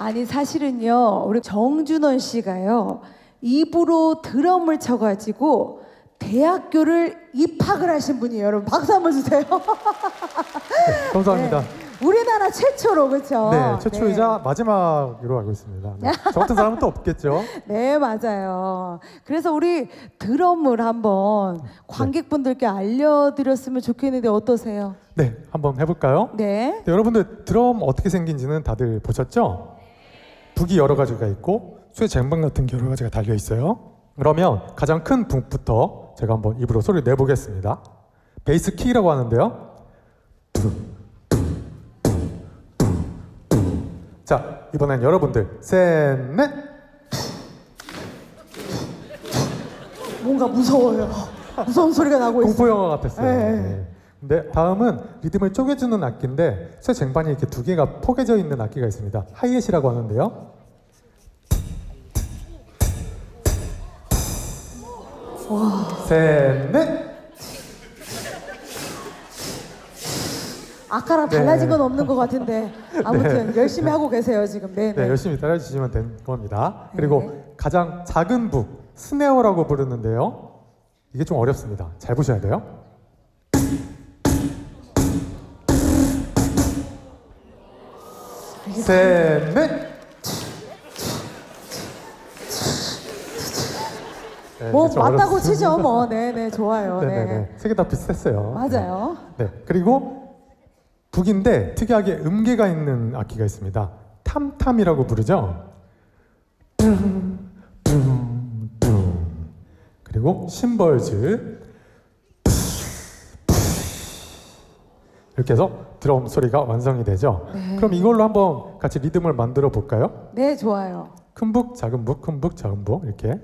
아니 사실은요 우리 정준원 씨가요 입으로 드럼을 쳐가지고 대학교를 입학을 하신 분이에요. 여러분 박수 한번 주세요. 네, 감사합니다. 네, 우리나라 최초로 그렇죠? 네, 최초이자 마지막으로 알고 있습니다. 네. 저 같은 사람은 또 없겠죠. 네, 맞아요. 그래서 우리 드럼을 한번 관객분들께 알려드렸으면 좋겠는데 어떠세요? 네, 한번 해볼까요? 네. 네, 여러분들 드럼 어떻게 생긴지는 다들 보셨죠? 북이 여러 가지가 있고 수의 쟁반 같은 게 여러 가지가 달려 있어요. 그러면 가장 큰 북부터 제가 한번 입으로 소리 내보겠습니다. 베이스 키라고 하는데요. 자, 이번엔 여러분들 셋, 넷. 뭔가 무서워요. 무서운 소리가 나고 있어요. 공포 영화 같았어요. 네. 네. 근데 다음은 리듬을 쪼개주는 악기인데 쇠 쟁반이 이렇게 두 개가 포개져 있는 악기가 있습니다. 하이햇이라고 하는데요. 와. 셋, 넷. 아까랑 달라진 건 없는 것 같은데 아무튼 열심히 하고 계세요 지금. 네, 네, 열심히 따라주시면 된 겁니다. 그리고 가장 작은 북, 스네어라고 부르는데요. 이게 좀 어렵습니다. 잘 보셔야 돼요. 셋, 넷. 네, 뭐 좀 맞다고 어렵습니다. 치죠 뭐. 네네 좋아요. 네네네. 세 개 다 비슷했어요. 맞아요. 네. 그리고 북인데 특이하게 음계가 있는 악기가 있습니다. 탐탐이라고 부르죠. 그리고 심벌즈. 이렇게 해서 드럼 소리가 완성이 되죠. 네. 그럼 이걸로 한번 같이 리듬을 만들어 볼까요? 네 좋아요. 큰 북, 작은 북, 큰 북, 작은 북 이렇게.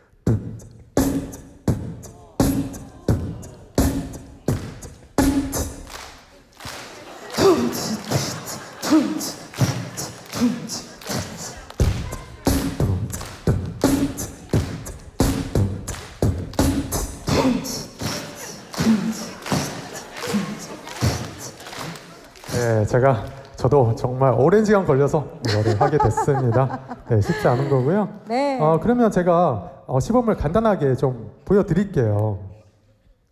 네, 저도 정말 오랜 시간 걸려서 이거를 하게 됐습니다. 네, 쉽지 않은 거고요. 네. 그러면 제가 시범을 간단하게 좀 보여드릴게요.